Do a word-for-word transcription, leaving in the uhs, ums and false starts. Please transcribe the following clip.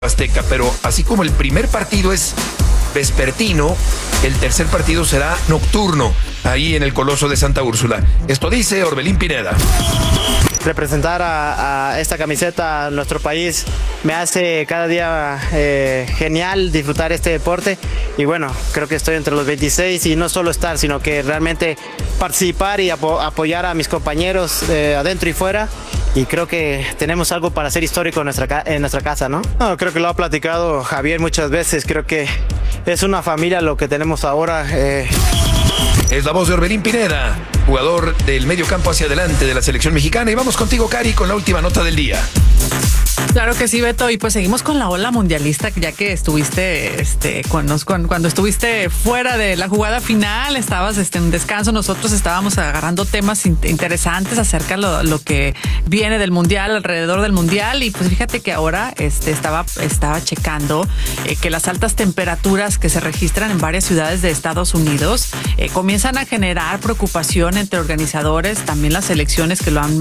Azteca, pero así como el primer partido es vespertino, el tercer partido será nocturno, ahí en el Coloso de Santa Úrsula. Esto dice Orbelín Pineda. Representar a, a esta camiseta a nuestro país me hace cada día eh, genial disfrutar este deporte y bueno, creo que estoy entre los veintiséis y no solo estar, sino que realmente participar y apo apoyar a mis compañeros eh, adentro y fuera. Y creo que tenemos algo para hacer histórico en nuestra, en nuestra casa, ¿no? No, creo que lo ha platicado Javier muchas veces. Creo que es una familia lo que tenemos ahora. Eh. Es la voz de Orbelín Pineda, jugador del medio campo hacia adelante de la selección mexicana. Y vamos contigo, Cari, con la última nota del día. Claro que sí, Beto, y pues seguimos con la ola mundialista, ya que estuviste, este, cuando, cuando estuviste fuera de la jugada final, estabas este, en descanso, nosotros estábamos agarrando temas interesantes acerca de lo, lo que viene del mundial, alrededor del mundial, y pues fíjate que ahora este, estaba, estaba checando eh, que las altas temperaturas que se registran en varias ciudades de Estados Unidos eh, comienzan a generar preocupación entre organizadores, también las selecciones que lo han